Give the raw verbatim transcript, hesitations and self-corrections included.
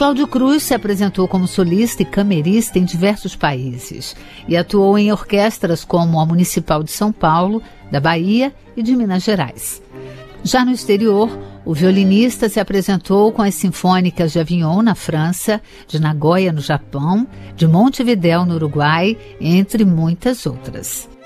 Cláudio Cruz se apresentou como solista e camerista em diversos países e atuou em orquestras como a Municipal de São Paulo, da Bahia e de Minas Gerais. Já no exterior, o violinista se apresentou com as Sinfônicas de Avignon, na França, de Nagoya, no Japão, de Montevidéu, no Uruguai, entre muitas outras.